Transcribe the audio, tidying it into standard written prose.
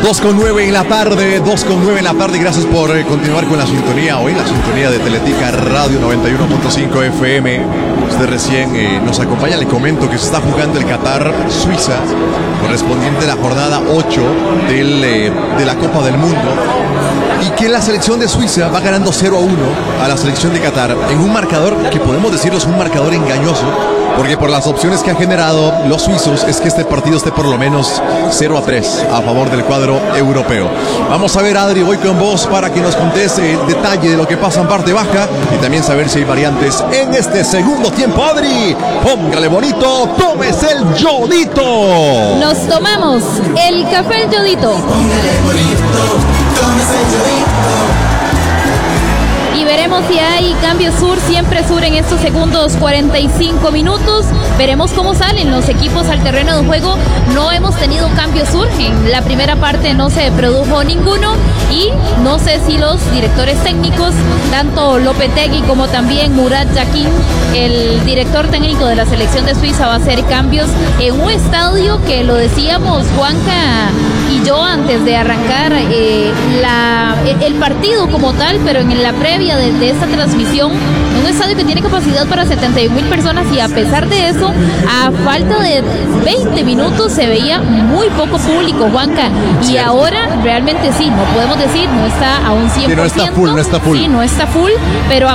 2:09 en la tarde, 2:09 en la tarde. Gracias por continuar con la sintonía hoy, la sintonía de Teletica Radio 91.5 FM. Usted recién nos acompaña. Le comento que se está jugando el Qatar-Suiza, correspondiente a la jornada 8 de la Copa del Mundo, y que la selección de Suiza va ganando 0-1 a la selección de Qatar en un marcador que podemos decirlo es un marcador engañoso, porque por las opciones que han generado los suizos es que este partido esté por lo menos 0-3 a favor del cuadro europeo. Vamos a ver, Adri, voy con vos para que nos contes el detalle de lo que pasa en parte baja y también saber si hay variantes en este segundo tiempo. Adri, póngale bonito, tómese el yodito. Nos tomamos el café El Yodito. Póngale bonito, tómese el yodito. Y veremos si hay cambio sur, siempre sur en estos segundos 45 minutos. Veremos cómo salen los equipos al terreno de juego. No hemos tenido cambio sur. En la primera parte no se produjo ninguno. Y no sé si los directores técnicos, tanto Lopetegui como también Murat Yakin, el director técnico de la selección de Suiza, va a hacer cambios en un estadio que lo decíamos Juanca y yo antes de arrancar el partido como tal, pero en la previa de esta transmisión, un estadio que tiene capacidad para 71,000 personas, y a pesar de eso, a falta de 20 minutos se veía muy poco público, Juanca, y ahora realmente sí, no podemos decir, no está a un 100%. Sí, no está full. Sí, no está full, pero a